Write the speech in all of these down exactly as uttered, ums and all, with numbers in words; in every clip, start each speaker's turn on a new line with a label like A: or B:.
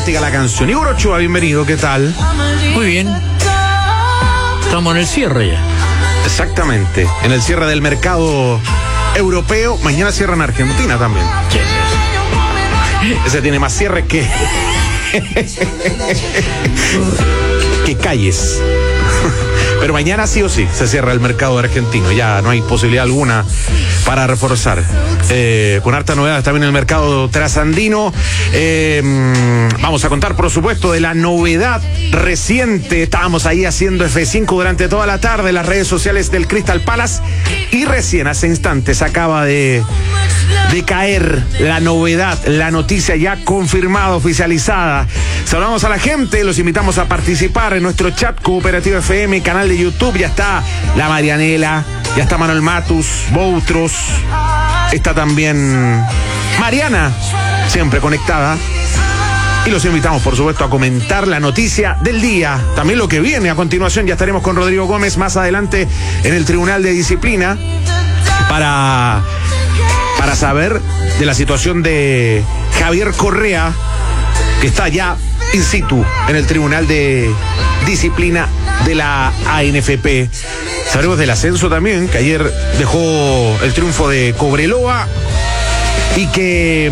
A: romántica la canción. Igor Ochoa, bienvenido, ¿qué tal?
B: Muy bien. Estamos en el cierre ya.
A: Exactamente, en el cierre del mercado europeo. Mañana cierra en Argentina también.
B: Sí, sí, sí.
A: Ese tiene más cierre que... que calles. Pero mañana sí o sí se cierra el mercado argentino. Ya no hay posibilidad alguna para reforzar. Eh, con hartas novedades también en el mercado trasandino. Eh, vamos a contar, por supuesto, de la novedad reciente. Estábamos ahí haciendo F cinco durante toda la tarde en las redes sociales del Crystal Palace. Y recién, hace instantes, acaba de, de caer la novedad, la noticia ya confirmada, oficializada. Saludamos a la gente, los invitamos a participar en nuestro chat Cooperativa F M, canal de YouTube. Ya está la Marianela, ya está Manuel Matus, Boutros, está también Mariana, siempre conectada. Y los invitamos, por supuesto, a comentar la noticia del día. También lo que viene a continuación. Ya estaremos con Rodrigo Gómez más adelante en el Tribunal de Disciplina para, para saber de la situación de Javier Correa, que está ya in situ en el Tribunal de Disciplina de la A N F P. Sabremos del ascenso también, que ayer dejó el triunfo de Cobreloa y que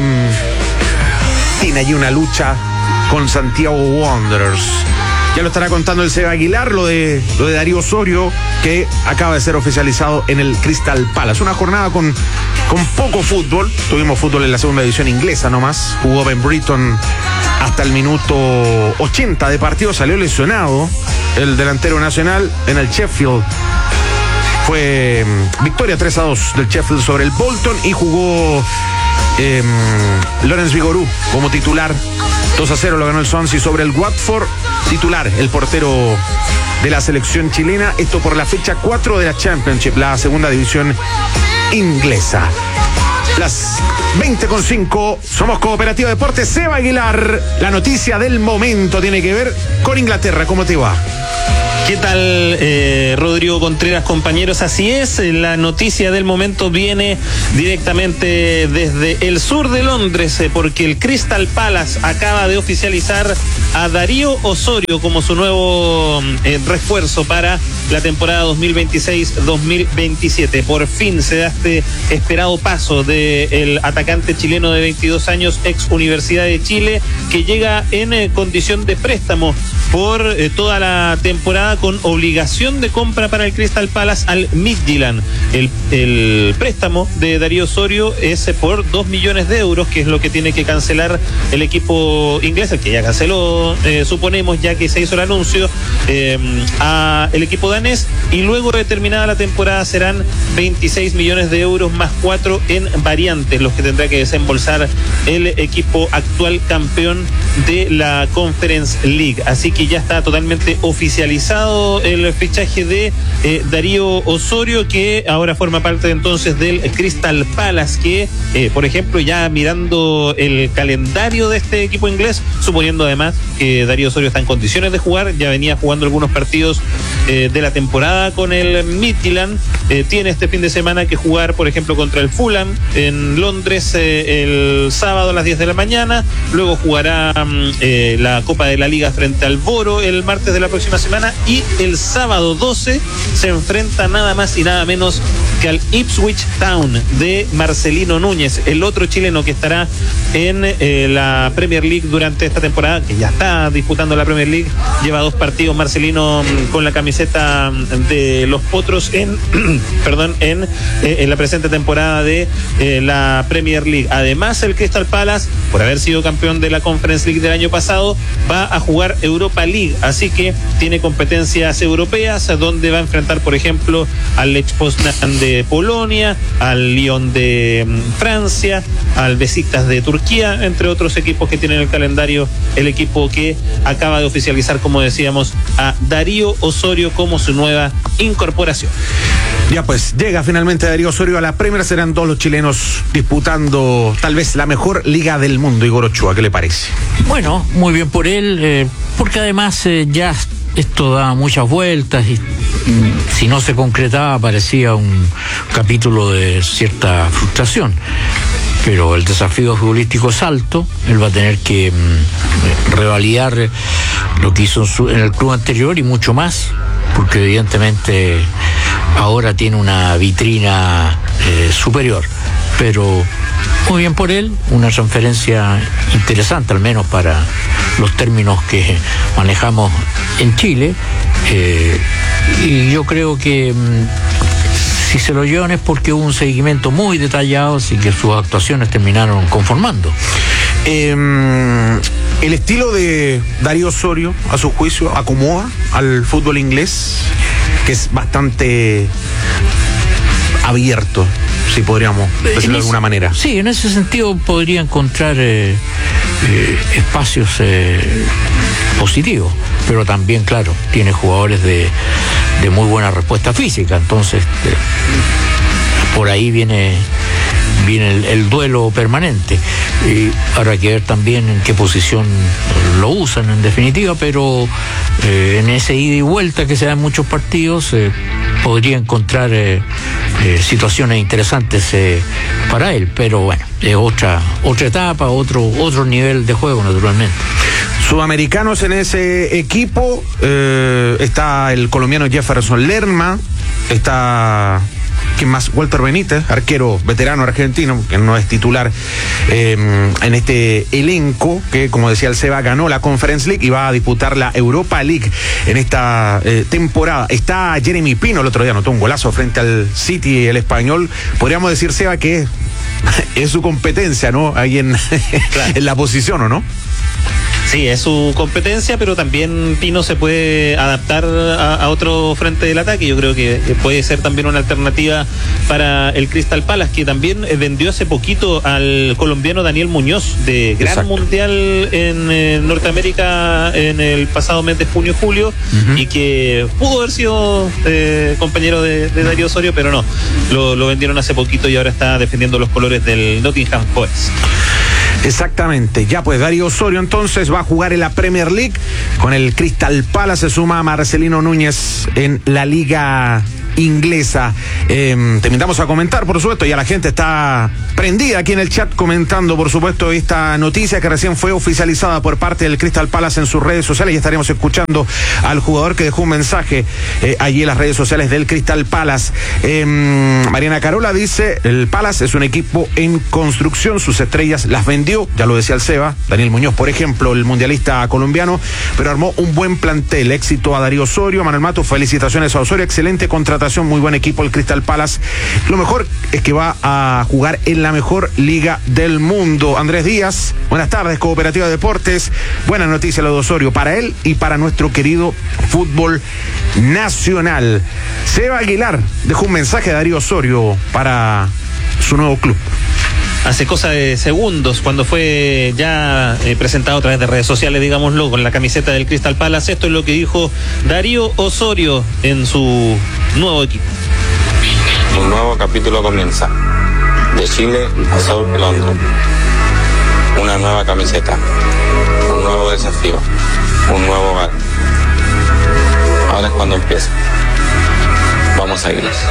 A: mmm, tiene allí una lucha con Santiago Wanderers. Ya lo estará contando el Seba Aguilar, lo de, lo de Darío Osorio, que acaba de ser oficializado en el Crystal Palace. Una jornada con, con poco fútbol. Tuvimos fútbol en la segunda división inglesa nomás. Jugó Ben Britton hasta el minuto ochenta de partido. Salió lesionado el delantero nacional en el Sheffield. Fue um, victoria tres a dos del Sheffield sobre el Bolton y jugó eh, Lorenz Vigorú como titular. dos a cero lo ganó el Swansea sobre el Watford. Titular, el portero de la selección chilena. Esto por la fecha cuatro de la Championship, la segunda división inglesa. Las veinte con cinco, somos Cooperativa Deportes. Seba Aguilar, la noticia del momento tiene que ver con Inglaterra. ¿Cómo te va?
C: ¿Qué tal, eh, Rodrigo Contreras, compañeros? Así es, la noticia del momento viene directamente desde el sur de Londres, eh, porque el Crystal Palace acaba de oficializar a Darío Osorio como su nuevo eh, refuerzo para la temporada dos mil veintiséis dos mil veintisiete. Por fin se da este esperado paso del atacante chileno de veintidós años, ex Universidad de Chile, que llega en eh, condición de préstamo por eh, toda la temporada, con obligación de compra para el Crystal Palace al Midtjylland. El, el préstamo de Darío Osorio es por dos millones de euros, que es lo que tiene que cancelar el equipo inglés, el que ya canceló, eh, suponemos, ya que se hizo el anuncio, eh, a el equipo danés, y luego de terminada la temporada serán veintiséis millones de euros más cuatro en variantes, los que tendrá que desembolsar el equipo actual campeón de la Conference League. Así que ya está totalmente oficializado el fichaje de eh, Darío Osorio, que ahora forma parte entonces del Crystal Palace, que eh, por ejemplo, ya mirando el calendario de este equipo inglés, suponiendo además que Darío Osorio está en condiciones de jugar, ya venía jugando algunos partidos eh, de la temporada con el Midtjylland, eh, tiene este fin de semana que jugar, por ejemplo, contra el Fulham en Londres eh, el sábado a las diez de la mañana, luego jugará eh, la Copa de la Liga frente al Boro el martes de la próxima semana, y el sábado doce se enfrenta nada más y nada menos que al Ipswich Town de Marcelino Núñez, el otro chileno que estará en eh, la Premier League durante esta temporada, que ya está disputando la Premier League. Lleva dos partidos Marcelino con la camiseta de los Potros en perdón en, eh, en la presente temporada de eh, la Premier League. Además, el Crystal Palace, por haber sido campeón de la Conference League del año pasado, va a jugar Europa League, así que tiene competencias europeas, donde va a enfrentar, por ejemplo, al Lech Poznan de Polonia, al Lyon de Francia, al Besiktas de Turquía, entre otros equipos que tienen el calendario el equipo que acaba de oficializar, como decíamos, a Darío Osorio como su nueva incorporación.
A: Ya pues, llega finalmente Darío Osorio a la Premier. Serán todos los chilenos disputando tal vez la mejor liga del mundo. Igor Ochoa, ¿qué le parece?
B: Bueno, muy bien por él, eh, porque además eh, ya esto da muchas vueltas y mm, si no se concretaba parecía un capítulo de cierta frustración. pero el desafío futbolístico es alto. Él va a tener que mm, revalidar lo que hizo en, su, en el club anterior y mucho más, porque evidentemente ahora tiene una vitrina eh, superior. Pero muy bien por él, una transferencia interesante, al menos para los términos que manejamos en Chile. Eh, y yo creo que mmm, si se lo llevan es porque hubo un seguimiento muy detallado, así que sus actuaciones terminaron conformando.
A: Eh, el estilo de Darío Osorio, a su juicio, acomoda al fútbol inglés, que es bastante abierto, si podríamos decirlo de alguna manera.
B: Sí, en ese sentido podría encontrar eh, eh, espacios eh, positivos, pero también, claro, tiene jugadores de, de muy buena respuesta física, entonces eh, por ahí viene viene el, el duelo permanente. Y habrá que ver también en qué posición lo usan en definitiva, pero eh, en ese ida y vuelta que se da en muchos partidos eh, podría encontrar eh, eh, situaciones interesantes eh, para él, pero bueno, es otra otra etapa, otro otro nivel de juego naturalmente.
A: Sudamericanos en ese equipo, eh, está el colombiano Jefferson Lerma, está... ¿quién más? Walter Benítez, arquero veterano argentino, que no es titular eh, en este elenco, que como decía el Seba, ganó la Conference League y va a disputar la Europa League en esta eh, temporada. Está Jeremy Pino, el otro día anotó un golazo frente al City, el español. Podríamos decir, Seba, que es su competencia, ¿no? Ahí en, claro, en la posición, ¿o no?
C: Sí, es su competencia, pero también Pino se puede adaptar a, a otro frente del ataque. Yo creo que, que puede ser también una alternativa para el Crystal Palace, que también vendió hace poquito al colombiano Daniel Muñoz, de gran Exacto. mundial en eh, Norteamérica en el pasado mes de junio y julio, uh-huh. y que pudo haber sido eh, compañero de, de Darío Osorio, pero no, lo, lo vendieron hace poquito y ahora está defendiendo los colores del Nottingham Forest.
A: Exactamente, ya pues Darío Osorio entonces va a jugar en la Premier League con el Crystal Palace, se suma Marcelino Núñez en la Liga inglesa. Eh, te invitamos a comentar, por supuesto, ya la gente está prendida aquí en el chat comentando, por supuesto, esta noticia que recién fue oficializada por parte del Crystal Palace en sus redes sociales, y estaremos escuchando al jugador que dejó un mensaje eh, allí en las redes sociales del Crystal Palace. Eh, Mariana Carola dice, el Palace es un equipo en construcción, sus estrellas las vendió, ya lo decía el Seba, Daniel Muñoz, por ejemplo, el mundialista colombiano, pero armó un buen plantel. Éxito a Darío Osorio. Manuel Mato, felicitaciones a Osorio, excelente contratación, muy buen equipo el Crystal Palace. Lo mejor es que va a jugar en la mejor liga del mundo. Andrés Díaz, buenas tardes, Cooperativa de Deportes. Buena noticia lo de Osorio para él y para nuestro querido fútbol nacional. Seba Aguilar dejó un mensaje a Darío Osorio para su nuevo club.
C: Hace cosa de segundos, cuando fue ya eh, presentado a través de redes sociales, digámoslo, con la camiseta del Crystal Palace. Esto es lo que dijo Darío Osorio en su nuevo equipo.
D: Un nuevo capítulo comienza. De Chile a South London. Una nueva camiseta. Un nuevo desafío. Un nuevo hogar. Ahora es cuando empieza. Vamos a irnos.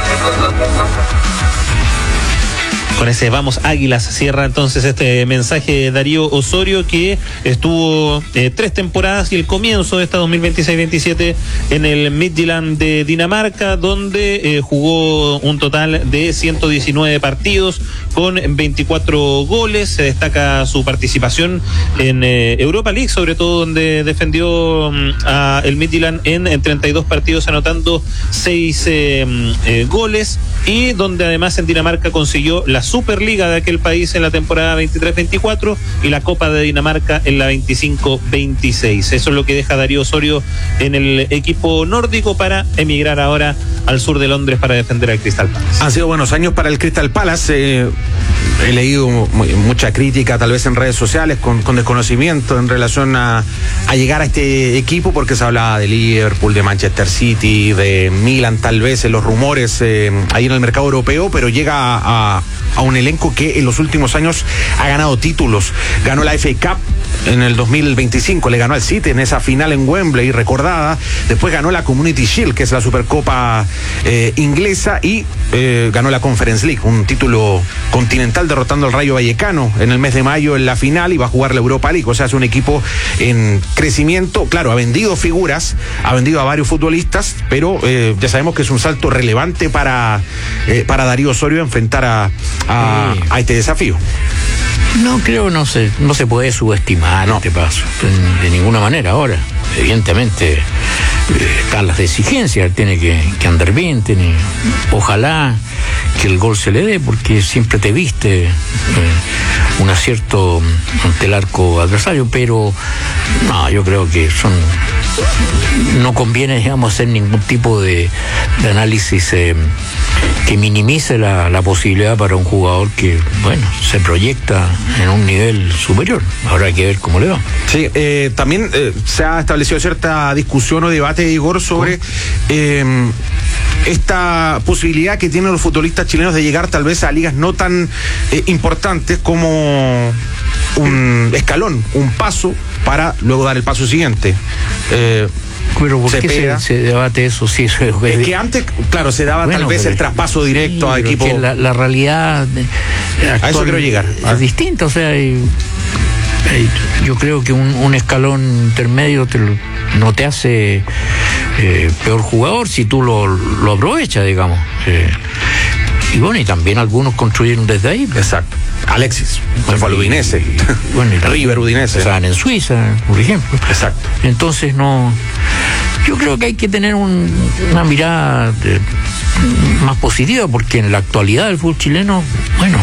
C: Con ese Vamos Águilas cierra entonces este mensaje de Darío Osorio, que estuvo eh, tres temporadas y el comienzo de esta dos mil veintiséis veintisiete en el Midtjylland de Dinamarca, donde eh, jugó un total de ciento diecinueve partidos con veinticuatro goles. Se destaca su participación en eh, Europa League, sobre todo donde defendió um, a el Midtjylland en, en treinta y dos partidos, anotando seis eh, eh, goles, y donde además en Dinamarca consiguió la Superliga de aquel país en la temporada veintitrés veinticuatro y la Copa de Dinamarca en la veinticinco veintiséis. Eso es lo que deja Darío Osorio en el equipo nórdico para emigrar ahora al sur de Londres para defender al Crystal Palace.
A: Han sido buenos años para el Crystal Palace. Eh, he leído mucha crítica, tal vez en redes sociales, con, con desconocimiento en relación a, a llegar a este equipo, porque se hablaba de Liverpool, de Manchester City, de Milan, tal vez en los rumores eh, ahí en el mercado europeo, pero llega a, a, a un elenco que en los últimos años ha ganado títulos. Ganó la F A Cup en el dos mil veinticinco, le ganó al City en esa final en Wembley, recordada. Después ganó la Community Shield, que es la Supercopa eh, inglesa, y eh, ganó la Conference League, un título continental, derrotando al Rayo Vallecano en el mes de mayo en la final, y va a jugar la Europa League. O sea, es un equipo en crecimiento. Claro, ha vendido figuras, ha vendido a varios futbolistas, pero eh, ya sabemos que es un salto relevante para, eh, para Darío Osorio enfrentar a, a, a este desafío.
B: No creo, no se, no se puede subestimar no. este paso, de, de ninguna manera. Ahora, evidentemente, eh, están las exigencias, tiene que, que andar bien, tiene, ojalá que el gol se le dé, porque siempre te viste eh, un acierto ante el arco adversario, pero no, yo creo que son no conviene, digamos, hacer ningún tipo de, de análisis eh, que minimice la, la posibilidad para un jugador que, bueno, se proyecta en un nivel superior. Ahora hay que ver cómo le va.
A: Sí, eh, también eh, se ha establecido cierta discusión o debate, Igor, sobre eh, esta posibilidad que tienen los futbolistas chilenos de llegar tal vez a ligas no tan eh, importantes como un escalón, un paso, para luego dar el paso siguiente. Eh,
B: Pero ¿por qué se, se debate eso? Sí, eso es,
A: es que antes, claro, se daba bueno, tal vez el traspaso directo sí, a equipo.
B: Es que la, la realidad
A: a eso quiero llegar.
B: Es distinta, o sea, hay, hay, yo creo que un, un escalón intermedio te lo, no te hace eh, peor jugador si tú lo, lo aprovechas, digamos. Eh, y bueno, y también algunos construyeron desde ahí.
A: Exacto. Alexis,
B: bueno,
A: fue al Udinese.
B: Bueno, y
A: River Udinese.
B: Estaban en Suiza, por ejemplo.
A: Exacto.
B: Entonces no. Yo creo que hay que tener un, una mirada de, más positiva, porque en la actualidad del fútbol chileno, bueno,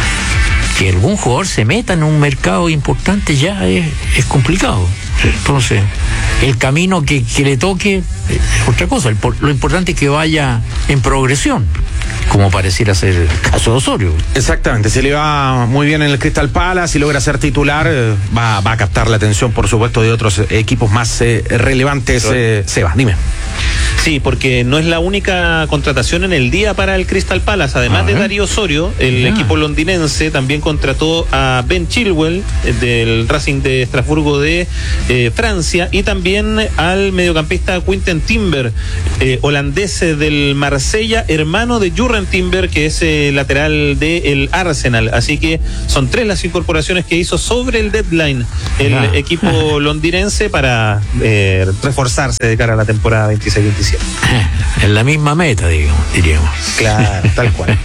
B: que algún jugador se meta en un mercado importante ya es, es complicado. Entonces, el camino que, que le toque es otra cosa. El, lo importante es que vaya en progresión, como pareciera ser el caso de Osorio.
A: Exactamente, se le va muy bien en el Crystal Palace y logra ser titular, eh, va, va a captar la atención, por supuesto, de otros equipos más eh, relevantes. Eh, Seba, dime.
C: Sí, porque no es la única contratación en el día para el Crystal Palace. Además de Darío Osorio, el yeah. equipo londinense también contrató a Ben Chilwell, del Racing de Estrasburgo de eh, Francia, y también al mediocampista Quinten Timber, eh, holandés del Marsella, hermano de Jurgen Timber, que es eh, lateral del Arsenal. Así que son tres las incorporaciones que hizo sobre el deadline el ah. equipo londinense para eh, reforzarse de cara a la temporada veintiséis veintisiete.
B: En la misma meta, digamos, diríamos.
A: Claro, tal cual.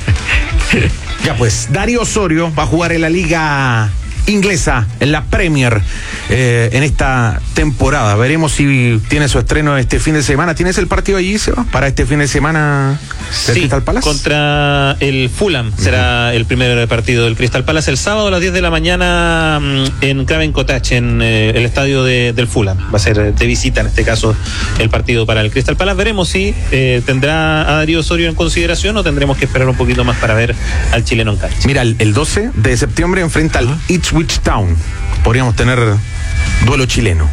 A: Ya pues, Darío Osorio va a jugar en la Liga Inglesa, en la Premier, eh, en esta temporada. Veremos si tiene su estreno este fin de semana. ¿Tienes el partido allí, Seba, para este fin de semana del
C: sí,
A: Crystal Palace?
C: Contra el Fulham será uh-huh. el primer partido del Crystal Palace el sábado a las diez de la mañana en Craven Cottage, en eh, el estadio de, del Fulham. Va a ser de visita en este caso el partido para el Crystal Palace. Veremos si eh, tendrá a Darío Osorio en consideración o tendremos que esperar un poquito más para ver al chileno en cancha.
A: Mira, el, el doce de septiembre enfrenta al uh-huh. Ipswich Town. Podríamos tener duelo chileno.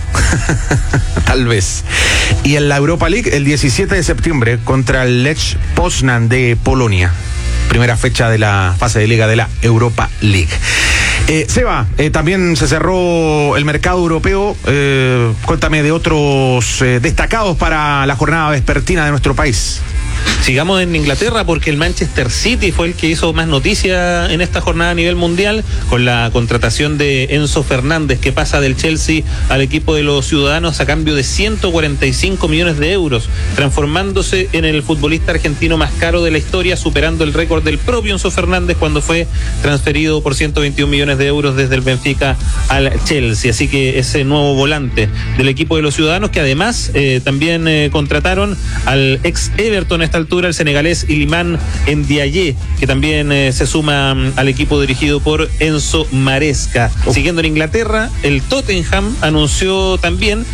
A: Tal vez. Y en la Europa League, el diecisiete de septiembre, contra el Lech Poznan de Polonia. Primera fecha de la fase de liga de la Europa League. Eh, Seba, eh, también se cerró el mercado europeo. Eh, cuéntame de otros eh, destacados para la jornada vespertina de nuestro país.
C: Sigamos en Inglaterra, porque el Manchester City fue el que hizo más noticia en esta jornada a nivel mundial, con la contratación de Enzo Fernández, que pasa del Chelsea al equipo de los ciudadanos a cambio de ciento cuarenta y cinco millones de euros, transformándose en el futbolista argentino más caro de la historia, superando el récord del propio Enzo Fernández cuando fue transferido por ciento veintiún millones de euros desde el Benfica al Chelsea. Así que ese nuevo volante del equipo de los ciudadanos, que además eh, también eh, contrataron al ex Everton a esta altura, el senegalés Iliman Ndiaye, que también eh, se suma um, al equipo dirigido por Enzo Maresca. Oh. Siguiendo en Inglaterra, el Tottenham anunció también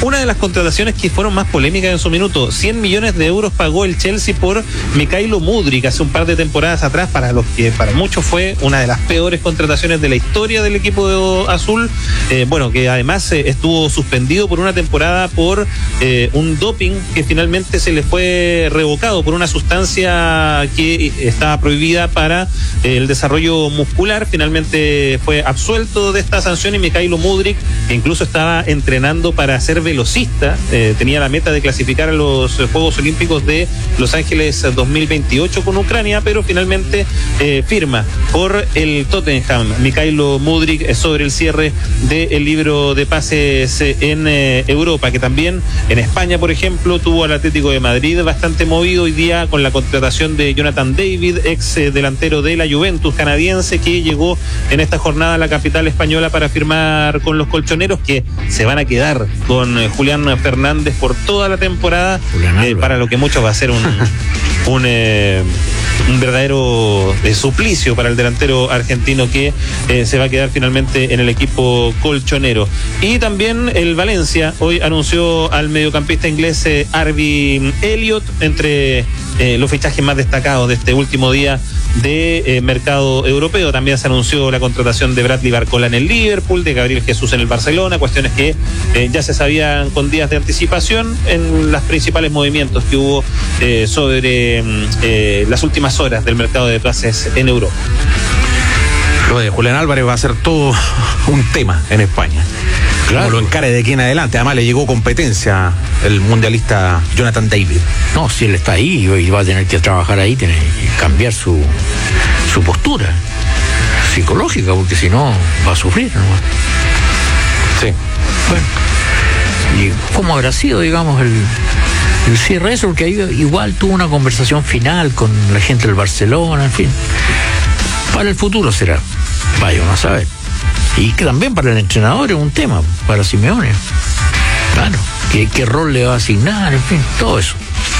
C: una de las contrataciones que fueron más polémicas en su minuto. cien millones de euros pagó el Chelsea por Mykhailo Mudryk hace un par de temporadas atrás, para los que para muchos fue una de las peores contrataciones de la historia del equipo de azul. Eh, bueno, que además eh, estuvo suspendido por una temporada por eh, un doping que finalmente se le fue revocado por una sustancia que estaba prohibida para eh, el desarrollo muscular. Finalmente fue absuelto de esta sanción y Mykhailo Mudryk, que incluso estaba entrenando para ser velocista, eh, tenía la meta de clasificar a los Juegos Olímpicos de Los Ángeles dos mil veintiocho con Ucrania, pero finalmente eh, firma por el Tottenham Mykhailo Mudryk sobre el cierre del libro de pases en eh, Europa, que también en España, por ejemplo, tuvo al Atlético de Madrid bastante movido hoy día con la contratación de Jonathan David, ex eh, delantero de la Juventus canadiense, que llegó en esta jornada a la capital española para firmar con los colchoneros, que se van a quedar con eh, Julián Fernández por toda la temporada, eh, para lo que mucho va a ser un un, eh, un verdadero eh, suplicio para el delantero argentino, que eh, se va a quedar finalmente en el equipo colchonero. Y también el Valencia hoy anunció al mediocampista inglés eh, Harvey Elliott entre eh, los fichajes más destacados de este último día de eh, mercado europeo. También se anunció la contratación de Bradley Barcola en el Liverpool, de Gabriel Jesús en el Barcelona, cuestiones que eh, ya se sabían con días de anticipación en los principales movimientos que hubo eh, sobre eh, las últimas horas del mercado de pases en Europa.
A: Lo de Julián Álvarez va a ser todo un tema en España. Claro. Como lo encare de aquí en adelante. Además le llegó competencia el mundialista Jonathan David.
B: No, si él está ahí y va a tener que trabajar ahí, tiene que cambiar su, su postura psicológica, porque si no va a sufrir, ¿no?
A: Sí.
B: Bueno, ¿y cómo habrá sido, digamos, el, el cierre de eso? Porque ahí igual tuvo una conversación final con la gente del Barcelona, en fin. Para el futuro será, vaya uno a saber. Y que también para el entrenador es un tema, para Simeone. Claro, ¿qué, qué rol le va a asignar? En fin, todo eso.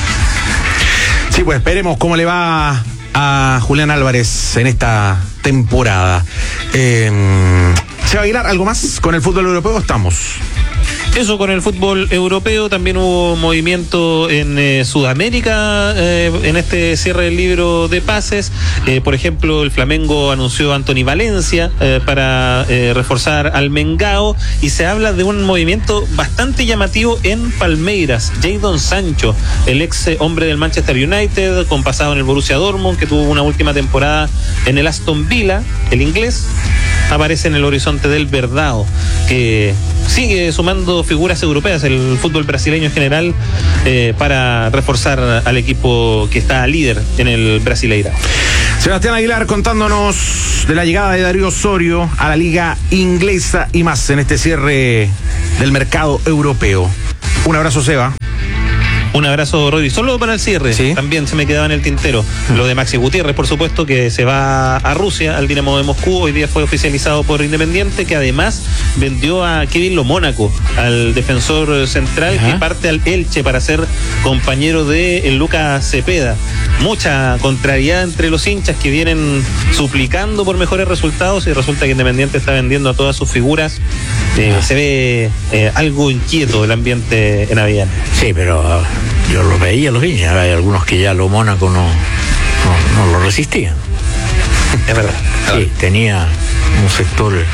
A: Sí, pues esperemos cómo le va a Julián Álvarez en esta temporada. Eh, Seba Aguilar, ¿algo más con el fútbol europeo? Estamos.
C: Eso con el fútbol europeo. También hubo movimiento en eh, Sudamérica eh, en este cierre del libro de pases. Eh, por ejemplo, el Flamengo anunció a Anthony Valencia eh, para eh, reforzar al Mengao, y se habla de un movimiento bastante llamativo en Palmeiras. Jadon Sancho, el ex hombre del Manchester United, con pasado en el Borussia Dortmund, que tuvo una última temporada en el Aston Villa, el inglés, aparece en el horizonte del Verdao, que sigue sumando figuras europeas, el fútbol brasileño en general, eh, para reforzar al equipo que está líder en el Brasileirao.
A: Sebastián Aguilar contándonos de la llegada de Darío Osorio a la liga inglesa y más en este cierre del mercado europeo. Un abrazo, Seba.
C: Un abrazo, Rodri. Solo para el cierre, ¿sí? También se me quedaba en el tintero lo de Maxi Gutiérrez, por supuesto, que se va a Rusia, al Dinamo de Moscú. Hoy día fue oficializado por Independiente, que además vendió a Kevin Lo Mónaco, al defensor central, ajá, que parte al Elche para ser compañero de Lucas Cepeda. Mucha contrariedad entre los hinchas, que vienen suplicando por mejores resultados, y resulta que Independiente está vendiendo a todas sus figuras. Eh, se ve eh, algo inquieto el ambiente en Aviana.
B: Sí, pero uh, yo lo veía los hinchas. Hay algunos que ya Lo Mónaco no, no, no lo resistían.
C: Es verdad.
B: Sí, tenía un sector eh,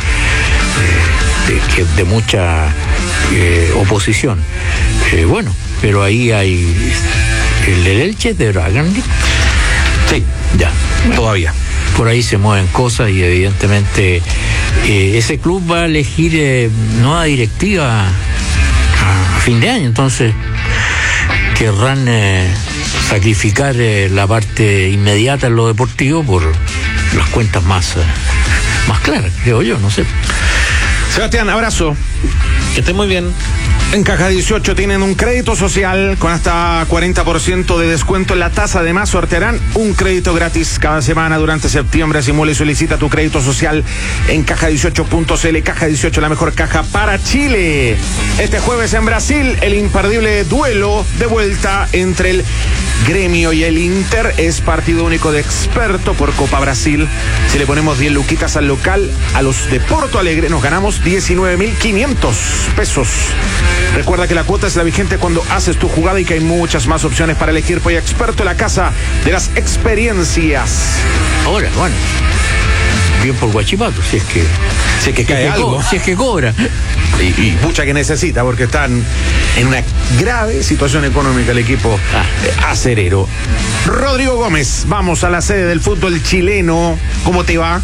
B: de, de, de mucha eh, oposición. Eh, bueno, pero ahí hay el del Elche de Bragandi.
A: Sí,
B: ya,
A: bueno, todavía.
B: Por ahí se mueven cosas y evidentemente eh, ese club va a elegir eh, nueva directiva a, a fin de año, entonces querrán eh, sacrificar eh, la parte inmediata en lo deportivo por las cuentas más, eh, más claras, creo yo, no sé.
A: Sebastián, abrazo.
C: Que esté muy bien.
A: En Caja dieciocho tienen un crédito social con hasta cuarenta por ciento de descuento en la tasa. Además, sortearán un crédito gratis cada semana durante septiembre. Simula y solicita tu crédito social en caja dieciocho punto c l. Caja dieciocho, la mejor caja para Chile. Este jueves en Brasil, el imperdible duelo de vuelta entre el Gremio y el Inter es partido único de experto por Copa Brasil. Si le ponemos diez luquitas al local, a los de Porto Alegre nos ganamos diecinueve mil quinientos pesos. Recuerda que la cuota es la vigente cuando haces tu jugada y que hay muchas más opciones para elegir. Polla Experto, la casa de las experiencias.
B: Ahora, bueno, bien por Guachipato, si es que
A: si es que
B: si
A: cae
B: es que
A: algo,
B: co- si es que cobra.
A: y, y mucha que necesita, porque están en una grave situación económica el equipo
B: Ah.
A: eh, acerero. Rodrigo Gómez, vamos a la sede del fútbol chileno. ¿Cómo te va?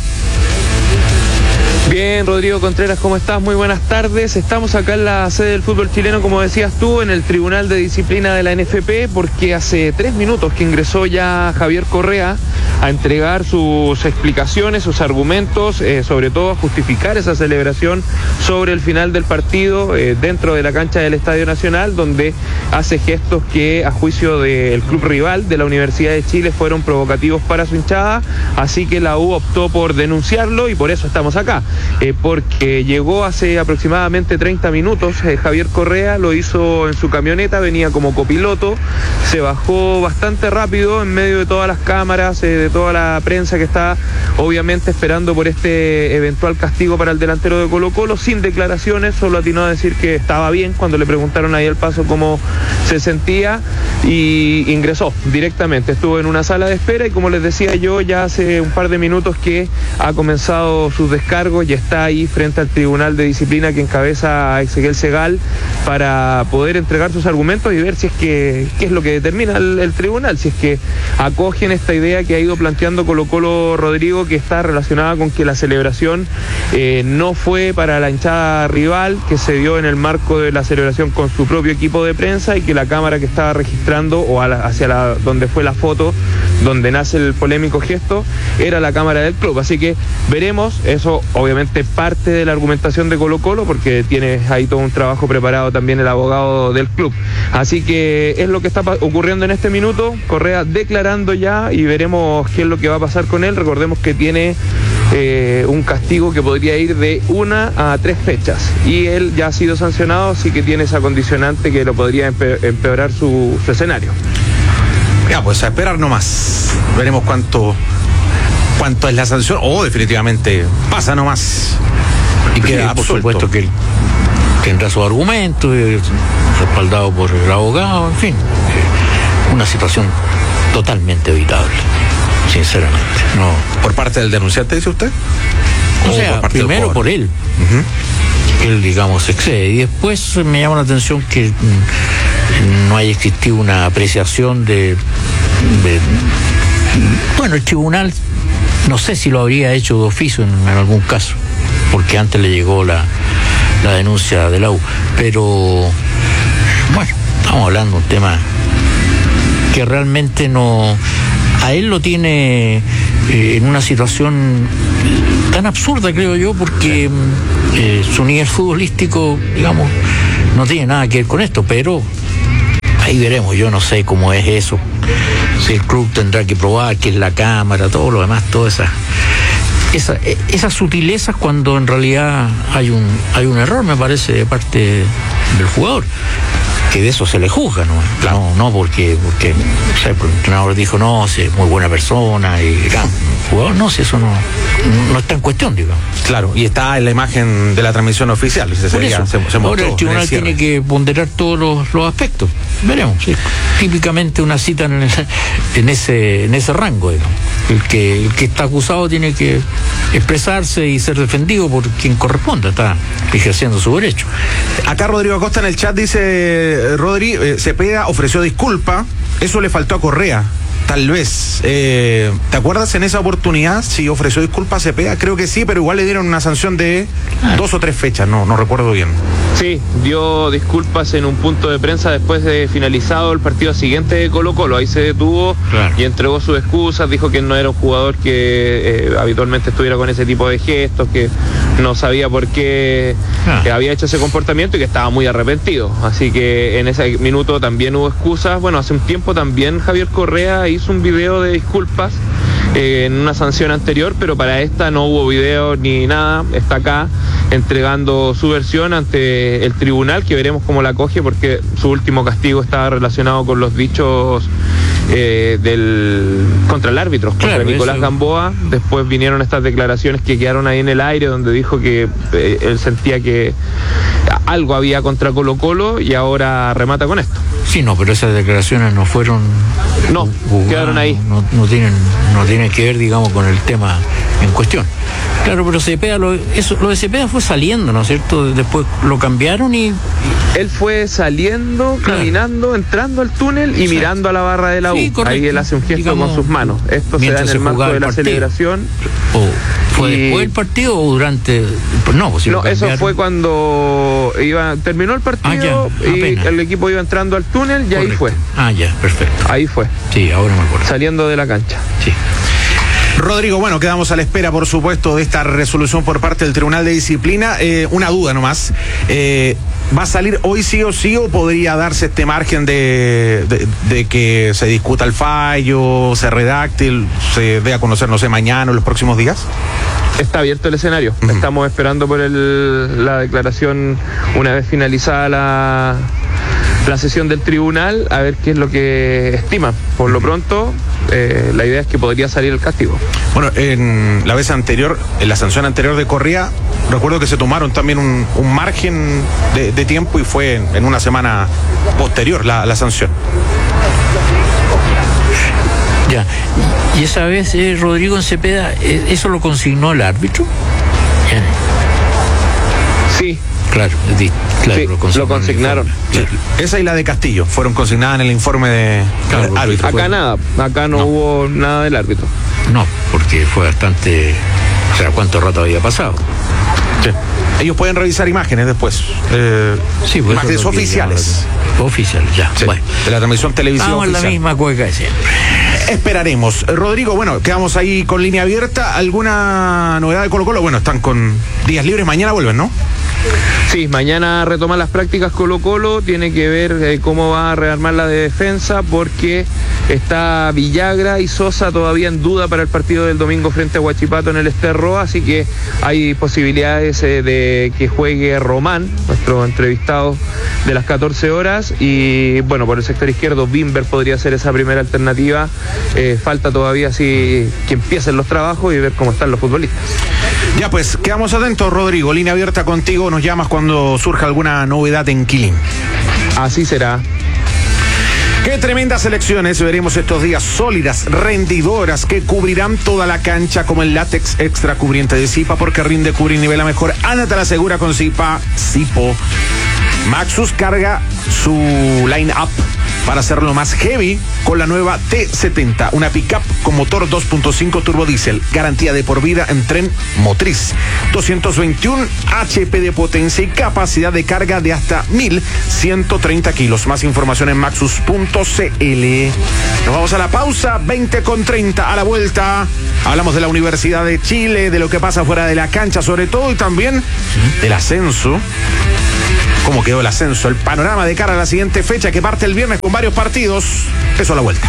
E: Bien, Rodrigo Contreras, ¿cómo estás? Muy buenas tardes. Estamos acá en la sede del fútbol chileno, como decías tú, en el Tribunal de Disciplina de la N F P, porque hace tres minutos que ingresó ya Javier Correa a entregar sus explicaciones, sus argumentos, eh, sobre todo a justificar esa celebración sobre el final del partido eh, dentro de la cancha del Estadio Nacional, donde hace gestos que a juicio del club rival de la Universidad de Chile fueron provocativos para su hinchada, así que la U optó por denunciarlo y por eso estamos acá. Eh, porque llegó hace aproximadamente treinta minutos, eh, Javier Correa lo hizo en su camioneta, venía como copiloto, se bajó bastante rápido en medio de todas las cámaras, eh, de toda la prensa que está obviamente esperando por este eventual castigo para el delantero de Colo-Colo, sin declaraciones, solo atinó a decir que estaba bien cuando le preguntaron ahí al paso cómo se sentía y ingresó directamente, estuvo en una sala de espera y como les decía yo, ya hace un par de minutos que ha comenzado sus descargos y está ahí frente al Tribunal de Disciplina que encabeza a Ezequiel Segal para poder entregar sus argumentos y ver si es que qué es lo que determina el, el tribunal, si es que acogen esta idea que ha ido planteando Colo-Colo Rodrigo, que está relacionada con que la celebración eh, no fue para la hinchada rival, que se dio en el marco de la celebración con su propio equipo de prensa y que la cámara que estaba registrando o a la, hacia la donde fue la foto donde nace el polémico gesto era la cámara del club, así que veremos, eso obviamente parte de la argumentación de Colo-Colo porque tiene ahí todo un trabajo preparado también el abogado del club, así que es lo que está ocurriendo en este minuto, Correa declarando ya y veremos qué es lo que va a pasar con él. Recordemos que tiene eh, un castigo que podría ir de una a tres fechas y él ya ha sido sancionado, así que tiene esa condicionante que lo podría empe- empeorar su, su escenario.
A: Ya, pues a esperar nomás. Veremos cuánto cuánto es la sanción o definitivamente pasa nomás y
B: Sí,
A: queda
B: por
A: absuelto.
B: supuesto que él tendrá su argumento, eh, respaldado por el abogado, en fin. eh, Una situación totalmente evitable, sinceramente. No,
A: ¿Por parte del denunciante, dice usted?
B: o
A: ¿O
B: sea,
A: por parte del
B: primero
A: jugador?
B: por él, que él, digamos, excede. Y después me llama la atención que mm, no haya existido una apreciación de, de- Bueno, el tribunal, no sé si lo habría hecho de oficio en, en algún caso, porque antes le llegó la, la denuncia de la U. Pero, bueno, estamos hablando de un tema que realmente no... A él lo tiene eh, en una situación tan absurda, creo yo, porque eh, su nivel futbolístico, digamos, no tiene nada que ver con esto, pero ahí veremos, yo no sé cómo es eso. Si el club tendrá que probar qué es la cámara, todo lo demás, todas esas esa, esas sutilezas cuando en realidad hay un hay un error, me parece, de parte del jugador. Que de eso se le juzga, ¿no? Claro. No, no porque, porque o sea, el entrenador dijo, no, si es muy buena persona, y claro, el jugador, no, si eso no, no está en cuestión, digamos.
A: Claro, y está en la imagen de la transmisión oficial. Se,
B: Por
A: sería,
B: eso,
A: se, se
B: ahora
A: mostró
B: el tribunal
A: en el cierre.
B: tiene que ponderar todos los, los aspectos. Veremos. Sí. Típicamente una cita en, el, en ese en ese rango, digamos. El que, el que está acusado tiene que expresarse y ser defendido por quien corresponda, está ejerciendo su derecho.
A: Acá Rodrigo Acosta en el chat dice, Rodri, eh, Cepeda ofreció disculpa, eso le faltó a Correa, tal vez. Eh, ¿Te acuerdas en esa oportunidad si ofreció disculpa a Cepeda? Creo que sí, pero igual le dieron una sanción de ah. dos o tres fechas, no, no recuerdo bien.
E: Sí, dio disculpas en un punto de prensa después de finalizado el partido siguiente de Colo-Colo. Ahí se detuvo claro. y entregó sus excusas, dijo que no era un jugador que eh, habitualmente estuviera con ese tipo de gestos, que no sabía por qué ah. eh, había hecho ese comportamiento y que estaba muy arrepentido. Así que en ese minuto también hubo excusas. Bueno, hace un tiempo también Javier Correa hizo un video de disculpas eh, en una sanción anterior, pero para esta no hubo video ni nada. Está acá entregando su versión ante el tribunal, que veremos cómo la coge, porque su último castigo estaba relacionado con los dichos eh, del contra el árbitro, contra
B: claro,
E: Nicolás
B: eso...
E: Gamboa. Después vinieron estas declaraciones que quedaron ahí en el aire, donde dijo que eh, él sentía que algo había contra Colo Colo, y ahora remata con esto.
B: Sí, no, pero esas declaraciones no fueron...
E: No,
B: jugadas,
E: quedaron ahí.
B: No, no, tienen, no tienen que ver, digamos, con el tema en cuestión. Claro, pero Cepeda, lo, eso, lo de Cepeda fue saliendo, ¿no es cierto? Después lo cambiaron y...
E: Él fue saliendo,
B: claro.
E: caminando, entrando al túnel y
B: Exacto.
E: mirando a la barra de la U.
B: Sí,
E: ahí él hace un gesto, digamos, con sus manos. Esto se da en el marco de la partido. Celebración.
B: ¿O fue
E: y...
B: después del partido o durante...? No, pues si
E: no,
B: lo
E: eso fue cuando iba terminó el partido
B: ah, ya,
E: y
B: apenas.
E: el equipo iba entrando al túnel y
B: Correcto.
E: ahí fue.
B: Ah, ya, perfecto.
E: Ahí fue.
B: Sí, ahora me acuerdo.
E: Saliendo de la cancha.
B: Sí.
A: Rodrigo, bueno, quedamos a la espera, por supuesto, de esta resolución por parte del Tribunal de Disciplina. Eh, una duda nomás. Eh, ¿Va a salir hoy sí o sí, o podría darse este margen de, de, de que se discuta el fallo, se redacte, se dé a conocer, no sé, mañana o los próximos días?
E: Está abierto el escenario. Uh-huh. Estamos esperando por el, la declaración una vez finalizada la... la sesión del tribunal, a ver qué es lo que estima. Por lo pronto, eh, la idea es que podría salir el castigo.
A: Bueno, en la vez anterior, en la sanción anterior de Correa, recuerdo que se tomaron también un, un margen de, de tiempo y fue en, en una semana posterior la, la sanción.
B: Ya, y esa vez, eh, Rodrigo, en Cepeda, eh, ¿eso lo consignó el árbitro? Ya.
E: Sí.
B: Claro, di, claro
E: sí, lo, lo consignaron.
A: Sí. Esa y la de Castillo fueron consignadas en el informe de
B: claro,
A: del árbitro.
E: Acá fue... nada, acá no, no hubo nada del árbitro.
B: No, porque fue bastante... O sea, ¿cuánto rato había pasado?
A: Sí. Ellos pueden revisar imágenes después. Eh,
B: sí, pues
A: imágenes oficiales.
B: Oficiales, ya.
A: Sí,
B: bueno.
A: De la transmisión televisiva
B: Vamos
A: oficial.
B: La misma cueca de siempre.
A: Esperaremos. Rodrigo, bueno, quedamos ahí con línea abierta. ¿Alguna novedad de Colo Colo? Bueno, están con días libres. Mañana vuelven, ¿no?
E: Sí, mañana retoma las prácticas Colo Colo, tiene que ver eh, cómo va a rearmar la de defensa, porque está Villagra y Sosa todavía en duda para el partido del domingo frente a Huachipato en el Esterro, así que hay posibilidades eh, de que juegue Román, nuestro entrevistado de las catorce horas, y bueno, por el sector izquierdo Bimber podría ser esa primera alternativa. Eh, falta todavía así que empiecen los trabajos y ver cómo están los futbolistas.
A: Ya pues, quedamos atentos, Rodrigo, línea abierta contigo, nos llamas cuando surja alguna novedad en Quilín.
E: Así será.
A: Qué tremendas elecciones veremos estos días, sólidas, rendidoras, que cubrirán toda la cancha, como el látex extra cubriente de Zipa, porque rinde, cubre y nivela mejor. Ándate a la segura con Zipa, Zipo. Maxus carga su line-up para hacerlo más heavy con la nueva T setenta, una pickup con motor dos punto cinco turbo diésel, garantía de por vida en tren motriz, doscientos veintiún H P de potencia y capacidad de carga de hasta mil ciento treinta kilos. Más información en maxus punto c l. Nos vamos a la pausa, veinte con treinta. A la vuelta hablamos de la Universidad de Chile, de lo que pasa fuera de la cancha sobre todo, y también del ascenso. ¿Cómo quedó el ascenso? El panorama de cara a la siguiente fecha, que parte el viernes con varios partidos. Eso a la vuelta.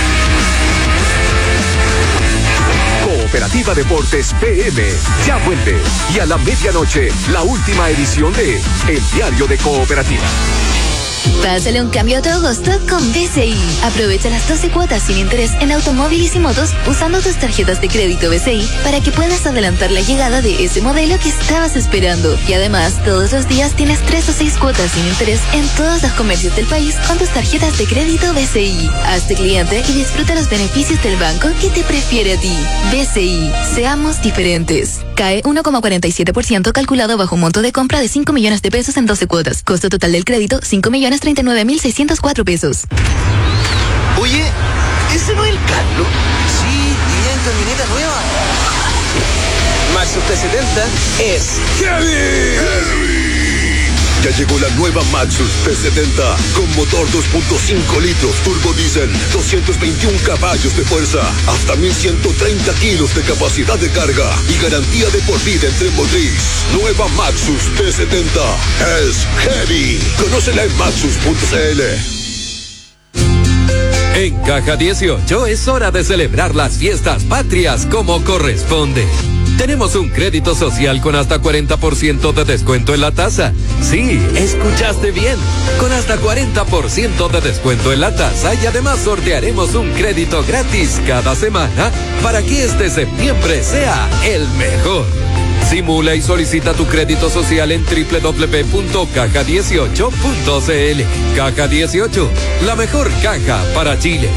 F: Cooperativa Deportes P M ya vuelve. Y a la medianoche, la última edición de El Diario de Cooperativa.
G: Pásale un cambio a tu agosto con B C I. Aprovecha las doce cuotas sin interés en automóviles y motos usando tus tarjetas de crédito B C I para que puedas adelantar la llegada de ese modelo que estabas esperando. Y además, todos los días tienes tres o seis cuotas sin interés en todos los comercios del país con tus tarjetas de crédito B C I. Hazte cliente y disfruta los beneficios del banco que te prefiere a ti. B C I. Seamos diferentes. Cae uno coma cuarenta y siete por ciento calculado bajo un monto de compra de cinco millones de pesos en doce cuotas. Costo total del crédito, cinco millones treinta y nueve mil seiscientos cuatro pesos.
H: Oye, ¿ese no es el Carlos? Sí, y en camioneta nueva. Maxus T setenta es Heavy.
F: Heavy. Ya llegó la nueva Maxus T setenta con motor dos punto cinco litros turbo diésel, doscientos veintiún caballos de fuerza, hasta mil ciento treinta kilos de capacidad de carga y garantía de por vida en tren motriz. Nueva Maxus T setenta es Heavy. Conócela en maxus punto c l.
I: En Caja dieciocho es hora de celebrar las fiestas patrias como corresponde. Tenemos un crédito social con hasta cuarenta por ciento de descuento en la tasa. Sí, escuchaste bien. Con hasta cuarenta por ciento de descuento en la tasa y además sortearemos un crédito gratis cada semana para que este septiembre sea el mejor. Simula y solicita tu crédito social en doble u doble u doble u punto caja dieciocho punto c l. Caja dieciocho, la mejor caja para Chile.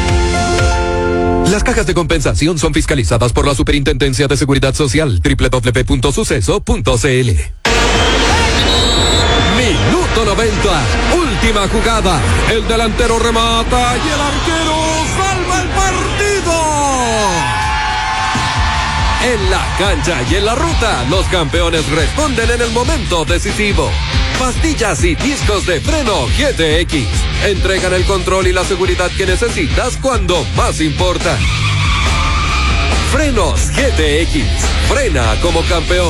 I: Las cajas de compensación son fiscalizadas por la Superintendencia de Seguridad Social. doble u doble u doble u punto suceso punto c l. Minuto noventa, última jugada. El delantero remata y el arquero salva el partido. En la cancha y en la ruta, los campeones responden en el momento decisivo. Pastillas y discos de freno G T X entregan el control y la seguridad que necesitas cuando más importa. Frenos G T X, frena como campeón.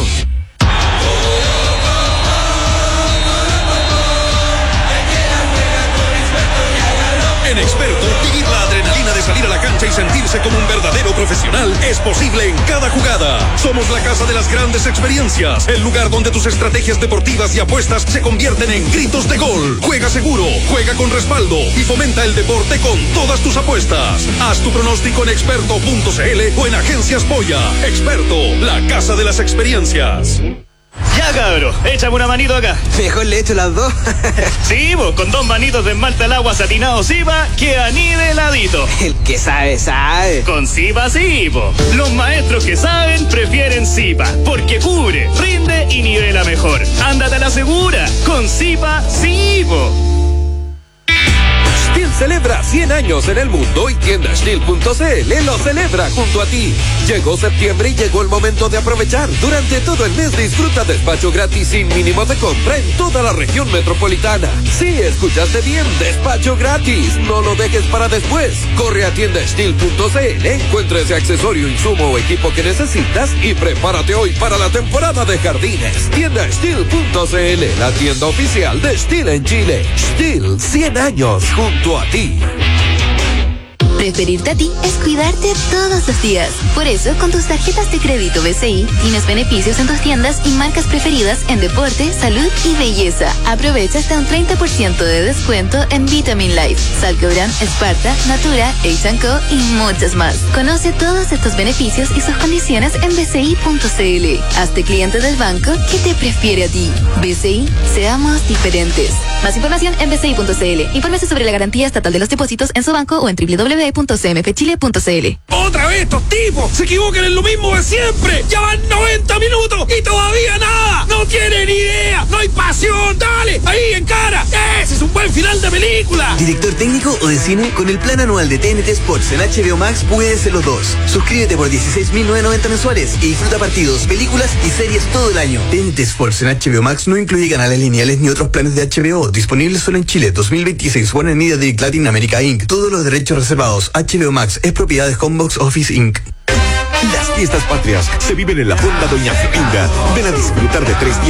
J: En Experto, vivir la adrenalina de salir a la cancha y sentirse como un verdadero profesional es posible en cada jugada. Somos la casa de las grandes experiencias, el lugar donde tus estrategias deportivas y apuestas se convierten en gritos de gol. Juega seguro, juega con respaldo y fomenta el deporte con todas tus apuestas. Haz tu pronóstico en experto punto c l o en Agencias Polla. Experto, la casa de las experiencias.
K: Ya, cabro, échame una manito acá.
H: Mejor le echo las dos.
K: Sí, vos, con dos manitos de esmalte al agua satinado Zipa, queda niveladito.
H: El que sabe, sabe.
K: Con Zipa sí, po. Los maestros que saben prefieren Zipa, porque cubre, rinde y nivela mejor. Ándate a la segura, con Zipa sí, po.
I: Stihl celebra cien años en el mundo y tienda Stihl punto c l lo celebra junto a ti. Llegó septiembre y llegó el momento de aprovechar. Durante todo el mes disfruta despacho gratis sin mínimo de compra en toda la región metropolitana. Sí, escuchaste bien, despacho gratis. No lo dejes para después. Corre a tienda Stihl punto c l, encuentra ese accesorio, insumo o equipo que necesitas y prepárate hoy para la temporada de jardines. Tienda Stihl punto c l, la tienda oficial de Stihl en Chile. Stihl, cien años junto a ti.
G: Preferirte a ti es cuidarte todos los días. Por eso, con tus tarjetas de crédito B C I, tienes beneficios en tus tiendas y marcas preferidas en deporte, salud y belleza. Aprovecha hasta un treinta por ciento de descuento en Vitamin Life, Salcobran, Sparta, Natura, H and Co y muchas más. Conoce todos estos beneficios y sus condiciones en b c i punto c l. Hazte cliente del banco que te prefiere a ti. B C I, seamos diferentes. Más información en b c i punto c l. Infórmese sobre la garantía estatal de los depósitos en su banco o en doble u doble u doble u punto c m f chile punto c l.
J: ¡Otra vez estos tipos! ¡Se equivocan en lo mismo de siempre! ¡Ya van noventa minutos y todavía nada! ¡No tienen idea! ¡No hay pasión! ¡Dale! ¡Ahí, en cara! ¡Ese es un buen final de película!
H: ¿Director técnico o de cine? Con el plan anual de T N T Sports en H B O Max puedes ser los dos. Suscríbete por dieciséis mil novecientos noventa mensuales y disfruta partidos, películas y series todo el año. T N T Sports en H B O Max no incluye canales lineales ni otros planes de H B O. Disponibles solo en Chile. dos mil veintiséis. Warner Media Direct Latin America incorporated. Todos los derechos reservados. H B O Max es propiedad de Homebox Office incorporated.
F: Las fiestas patrias se viven en la Fonda Doña Florinda. Ven a disfrutar de tres días